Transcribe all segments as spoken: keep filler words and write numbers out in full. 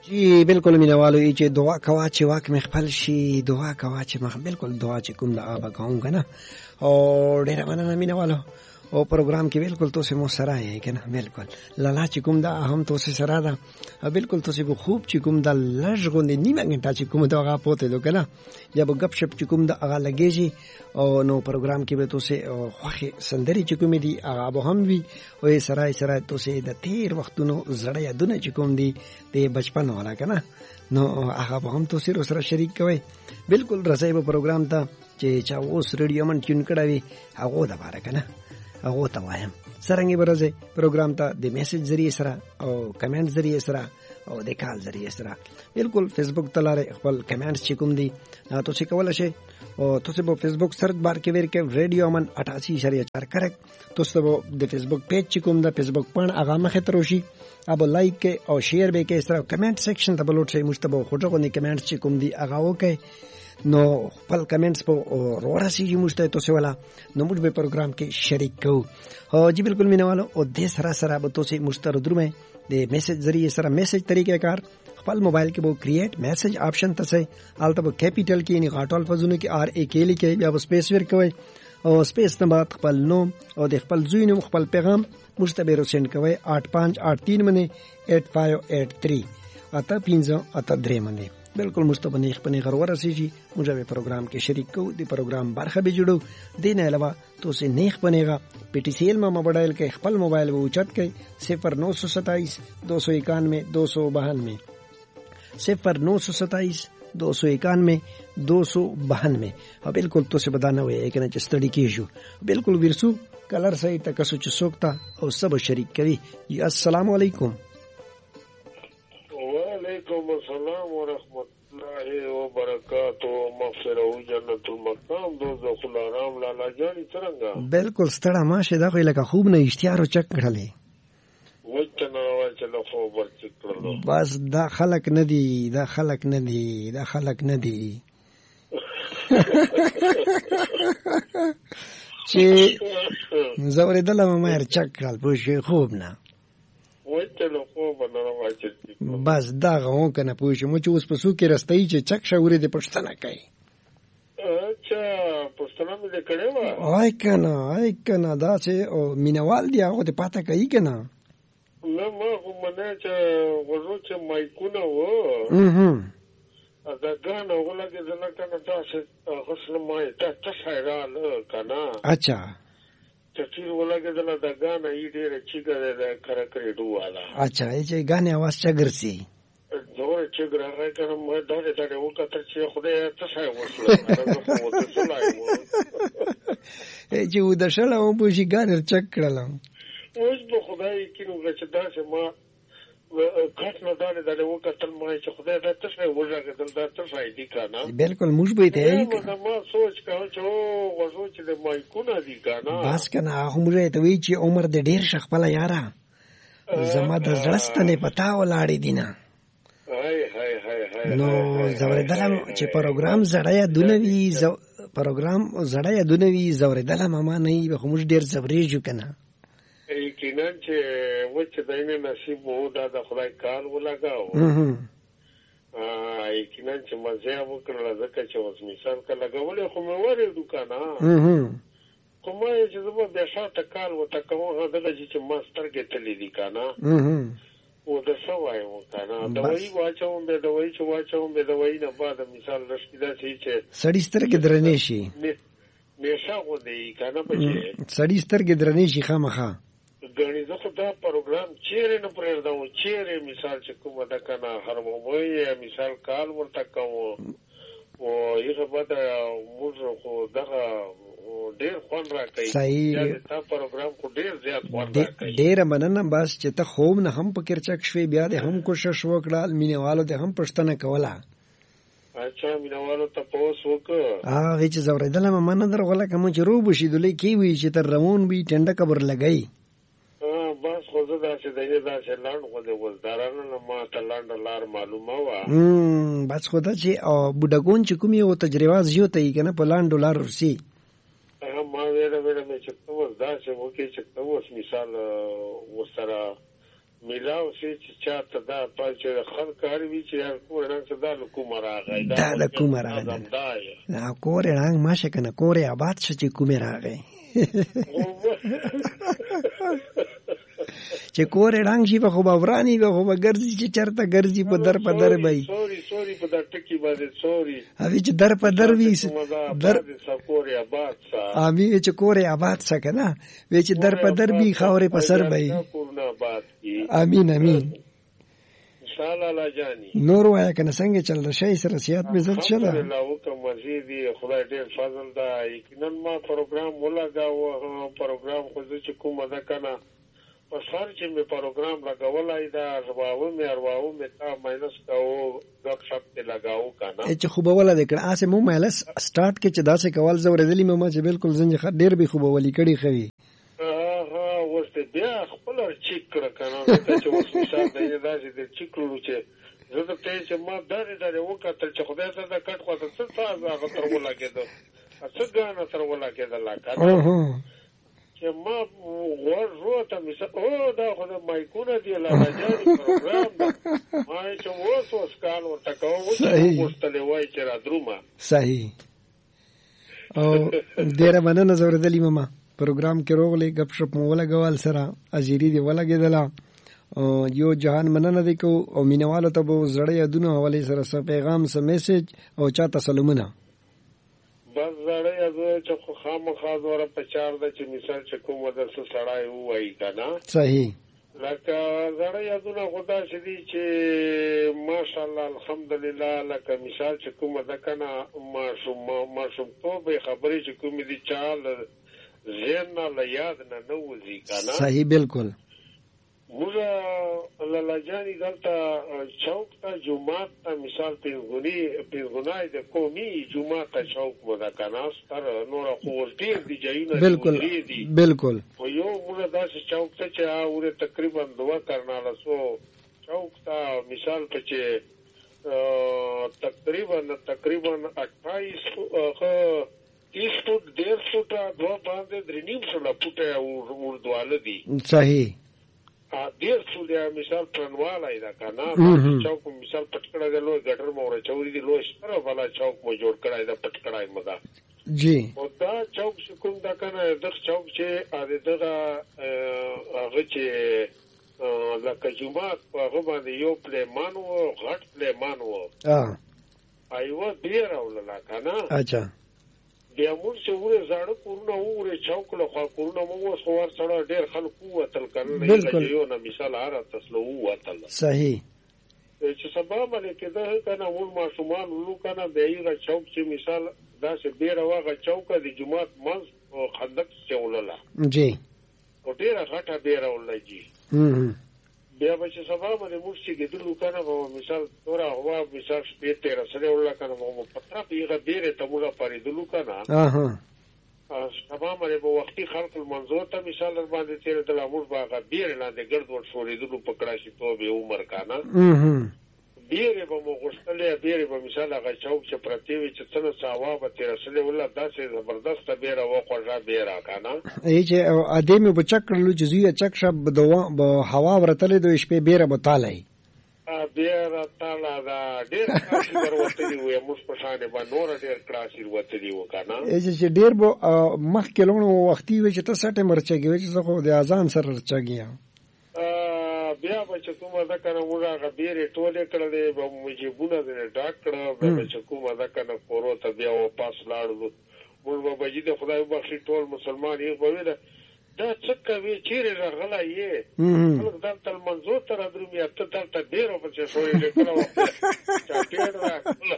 جی بالکل مینوالو ای چې دعا کوا چې واک مې خپل شي، دعا کوا چې مخ بالکل دعا چې کوم د آبا کوم کنه. او ډیر مننه مینوالو او پروګرام کې بالکل تاسو مو سره یې کنه، بالکل لالا چې کوم دا هم تاسو سره ده، بالکل تاسو کو خوب چې کوم دا لږ غوندې نیمه غنټه چې کوم دا هغه پوتې دو کنه یا به غب شپ چې کوم دا هغه لګیږي او نو پروګرام کې به تاسو خوخي سندري چې کوم دي هغه به هم وي او سره سره تاسو د تیر وختونو زړه یادونه چې کوم دي د بچپن والا کنه نو هغه به هم تاسو سره شریک کوي. بالکل رسای په پروګرام ته چې چا اوس ریډیو من ټیون کړی هغه د بار کنه هغه ته وایم سرنګي برځي پروګرام ته د میسج ذریعہ سره او کمنټ ذریعہ سره او د کال ذریعہ سره. بالکل فیسبوک ته لاره خپل کمنټس چې کوم دي تاسو کولای شئ او تاسو په فیسبوک سرچ بار کې ورکه ریډیو من اٹھاسی اشاریه چار کریکټ تاسو د فیسبوک پیج چې کوم د فیسبوک پاڼه هغه مخه تروشي ابو لایک او شیر به کې سره کمنټ سیکشن ته بلوټ شي مشتبه خوټه کو نه کمنټس چې کوم دي هغه وکي نو خپل کمنټس په ورسیږي مشته تاسو ولا نو موږ به پروګرام کې شریک کوو. او جی بالکل مینوالو او د سره سره به تاسو مشترک درومه د میسج ذریعہ سره میسج طریقې کار خپل موبایل کې به کریټ میسج آپشن ته سي الته به کیپټل کې نه غاټول فزونه کې آر ای کې لیکي بیا سپیس ورکوي او سپیس نه بعد خپل نوم او د خپل زوی نوم خپل پیغام مشتبه رسند کوي آठ पाँच आठ तीन منه आठ पाँच आठ तीन اته پنځه اته درې منه. بالکل مصطفی نیخ پنی غرور رسیږي موږ به پروګرام کې شریک کوو د پروګرام برخه به جوړو. دین علاوه تاسو نیخ پنیغه پی ټی سی ایل ما موبایل کې خپل موبایل به اوچت کړئ صفر نو سو ستائیس دو سو اکانوے دو سو بانوے صفر نو سو ستائیس دو سو اکانوے دو سو بانوے. بالکل تاسو بدانه وي کنه چې ستړي کیږو بالکل ورسو کلر صحیح تکسو چې سوکتا او سب شریک کوي. السلام علیکم. وعلیکم السلام ورحمۃ اللہ وبرکاتہ. مغفرہ جنت المقام دوزخ الحرام. لالا جانی څنګه؟ بالکل ستړه ماشه دا خو لکه خوب نه اشتیارو چک کړلې وچنه واچله خو ورچ کړلو. بس دا خلق نه دي دا خلق نه دي دا خلق نه دي چې زوري دلته ما هر چک کړل پوه خوب نه وچلو خو بنره واچ بس دا غو کنه پوه شو چې اوس په سو کې رستای چې چک شاوري د پښتنه کوي. اچھا پښتنه مې کړې و آی کنه آی کنه دا چې او مینوال دی هغه ته پاته کوي کنه نه ما خو منه چې ورو چې مایکونه و اه دا غانا ولګه زنه کنه تاسو غسل مای ته تشایرال کنه اچھا تفسیر ولګه زنه دا غانا یې ډېر چیګره ده کړه کړې دوواله. اچھا ای چې غانه आवाज چګرسي زور چیګره راځي کنه ما دا دې ته وکړه چې خدای تشای وسله هغه وته سلای و ای چې و د شړه و په شي ګار چک کړلم اوس به خدای کینو چې دا چې ما کټ نه دا دې وکړه ما چې خدای دا تشای ورګه دا تشای دي کنه. بالکل موږ به ته ما سوچ کاوه چې او غوښو چې د مایکونه دي کنه بس کنه هغه موږ ته وی چې عمر دې ډیر شخپله یاره زما د زړستنې پتا ولاړې دینه هاي هاي هاي هاي نو زوردلم چې پروګرام زړیا دونوي زو پروګرام زړیا دونوي زوردلم ما نه به موږ ډیر زبرېجو کنه یقینا چې و چې دینه نصیب وو دا د خدای کار ولګاو ا یقینا چې مزه وکړل ځکه چې اوس مثال کله لګولې خو مې وره دکانه کومه چې زما د شاته کال وته کومه دغه چې ماستر کې تللی دي کنه و د سوای و کنه د وای واچوم به د وای چې واچوم به د وای نه بعد مثال رشیدا چې سړی سترګې درنې شي نشه و دی کنه بچي سړی سترګې درنې شي خامخا غني زه خو دا پروګرام چیرې نه پرېږدم چیرې مثال چې کومه ده کنه هر وای مثال کال ورته کوم او یغه بعد موږ خو دغه ډېر خوان راکړي صحیح دا پروګرام کو ډېر زیات خوان راکړي. ډېر مننه بس چې ته خوب نه هم پکې چک شوي بیا دې هم کوشش وکړه مینوالو دې هم پښتنه کوله. اچھا مینوالو ته پوس وکړه هغه چې زوریدل ما نه درغله کوم چې روب شي دلې کی وی چې تر روان وی ټنډه قبر لګئی بس خو زه دا چې دغه دا چې لاند خو د وزدارانو نه ما ته لاند لار معلومه و هم بس خو دا چې بډګون چې کومي او تجربه زیو ته یې کنه په لاند ډالر ورسي هغه ما ویره ویره مې چې اوس دا چې وکي چې اوس مثال وسره میلاو سي چې چاته دا پاتې خلک کاروي چې کور رنګ څه دا کومه راغی دا د کومه راغی دا کور رنګ ماشه کنه کور آباد شې چې کومه راغی چې کور رنګ شي په خو باورانی به خو ګرځي چې چرته ګرځي په در په در به سوري سوري په دا ټکی باندې سوري اوی چې در په در وی در کور آباد سا امي چې کور آباد سا کنه وی چې در په در به خاورې په سر به امين امين ان شاء الله لا جاني نور وای کنه څنګه چل راشي سره سیات به زت شله الله وکم مزيدي خدای ډېر فضل دا یقینا ما پروګرام ولګاو پروګرام خو چې کومه ده کنه په سر چې می پروګرام لګولای دا ارواو می ارواو می تا ماینس کاو غب شپ ته لگاو کنه چې خوب ولا دکړه اسه مو مالس سٹارټ کې چې داسې کول زورېدلی مې ما چې بالکل زنجه ډېر به خوب ولي کړي خوي بیا خپل چیک کړه کنه چې اوس مثال دی دا چې چیکلو چې زه ته چې ما دا دا وکړل چې خدای ته دا کټ خو ته څه هغه تر ولا کېده څه غاڼه تر ولا کېده لا کنه چې ما ورو ته مثال او دا خو د مایکونه دی لا راځي پروګرام ما چې اوس اوس کال ورته کوم وستلې وای چې را درومه صحیح او ډېر مننه زوردلی ماما پروګرام کې روغلې غپ شپ مو ولګول سره اجيري دی ولګیدله او یو جهان مننه دی کو او مینوالو ته به زړې یادونه حواله سره څه پیغام څه میسج او چا تسلمونه بس زړې یادونه چې خو خامخا دوره په چار د چې مثال چې کوم د سړای وای کنه صحیح لکه زړې یادونه خدا شدي چې ماشاءالله الحمدلله لکه مثال چې کوم د کنه ماشوم ماشوم توبه خبرې چې کوم دي چال زین لا یاد نه نوځي کنه صحیح بالکل موږ لاله جاني دلته چوک ته جمعه ته مثال پیغونی پیغونای د قومي جمعه ته چوک ودا کنه ستر نور خو ډیر دی جایونه بالکل بالکل او یو موږ داسې چوک ته چې اوره تقریبا دوه کرناله سو چوک ته مثال په چې تقریبا تقریبا اٹھائیس تیس فوٹ ډیر فوټه دوه باندې درې نیم سره فوټه وردواله دي صحیح ډیر څو دی مثال پرنوالای دا کنه چوک مثال پټکړه د لوی ګټر مور چوري دی لوی سره والا چوک مو جوړ کړای دا پټکړای مدا جی او دا چوک کوم دا کنه د چوک چې ا دغه هغه چې لکه جمعه هغه باندې یو پلیمان وو غټ پلیمان وو ا ایو ډیر اوللا کنه اچھا بیا موږ چې وره زړه کورونه وره چوک له خوا کورونه مو وس خور سره ډیر خلکو وتل کړل یو نه مثال هر تاسو وتل صحیح چې سبا باندې کې دا کنه مول ماشومان لو کنه بیره چوک چې مثال دا چې بیره واغه چوک د جمعه منځ خندق چولله جی او ډیر غټه بیره ولږي بیا به چې سبا باندې موږ چې ګدلو کنه په مثال تورا هوا مثال شپې تیر سره ولا کنه مو پتره پیغه بیره ته موږ پریدلو کنه اها سبا باندې په وختي خلق المنظور ته مثال باندې تیر د لامور باغه بیره لاندې ګرد ور شوریدلو پکړا شي ته به عمر کنه اها بیره به مو غشتلې بیره به مثال هغه چوک چې پرتیوي چې څنګه ساوا به تیر سره ولا داسې زبردست بیره وقړه بیره کنه ای چې ادمه بچکړلو چې زیه چک شب دوا هوا ورتلې د شپې بیره بتالای ا بیره تعالی دا ډیر کاشي ورته وي موږ په شان باندې نور ډیر کاشي ورته دی وکنه ای چې ډیر مخ کلونو وختي وي چې تاسو ته مرچګي وي چې خو د اذان سره رچګي بیا به چې کومه ده کنه موږ هغه بیرې ټولې کړلې به مجیبونه دې ډاک کړه به چې کومه ده کنه کورو ته بیا واپس لاړو موږ به بجې د خدای بخښي ټول مسلمان یې به ویل دا څه کوي چیرې راغلی یې خلک دلته لمنځو ته رادرومي ته دلته ډېرو په چې شوړې لیکله چاپېر راغله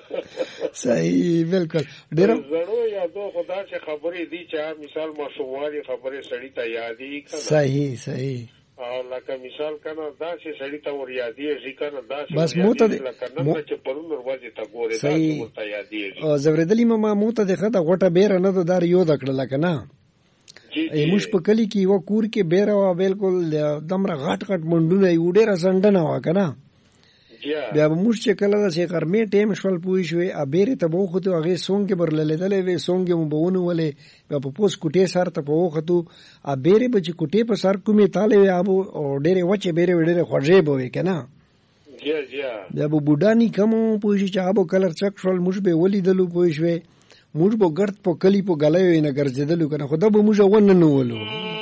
صحیح بالکل ډېرو زړو یادو خدا چې خبرې دي چې مثال ماشوموالي خبرې سړي ته یادې کنه صحیح صحیح او لکه مثال کنه دا چې سړی ته ور یادېږي کنه دا بس مو ته مو چې پرون ورځ ته ګوري دا چې ورته یادېږي او زوردلی ماما مو ته دغه غټه بیره نه دار یو دکړه کنه جی ای موږ په کلی کې و کور کې بیره وا بالکل دمره غټ غټ منډونه یو ډیره سندنه وا کنه بیا به موږ چې کله داسې غرمې ټایم شول پوه شوې ا بیرې ته به وختو هغې سونګې به ورللیدلې وې سونګې مو به ونیولې بیا په پوس کوټې سر ته به وختو ا بیرې به چې کوټې په سر کومې تالې وې هغه او ډېرې وچې بیرې وې ډېرې خوږې به وې که نه بیا به بوډاني کم وو پوه شوې چې هغه به کلر چک شول موږ به یې ولیدلو پوه شوې موږ به ګرد په کلي په ګلیو یې نه ګرځېدلو که نه خو دا به موږ وننولو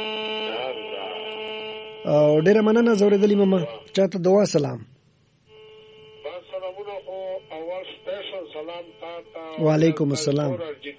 او ډېره مننه زورېدلې ماما چاته دعا سلام وعلیکم السلام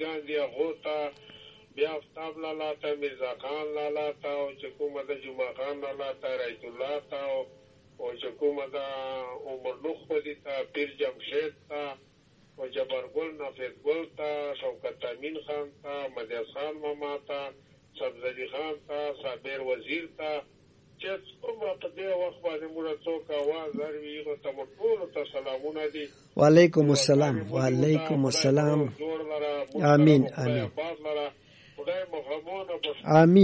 بیا افتاب لالا تا مرزا خان لالا تا او چې کومه د جمعه خان لالا تا رایت الله تا او چې کومه د عمر نوح پدې تا پیر جمشید تا او جبر ګل نافذ ګل تا شوکت امین خان تا مدیس خان ماما تا سبزلی خان تا صابر وزیر تا چې کومه په دې وخت باندې موږ څوک आवाज اوري نو تاسو ټول ته سلامونه دي وعلیکم السلام وعلیکم السلام آمین آمین آمین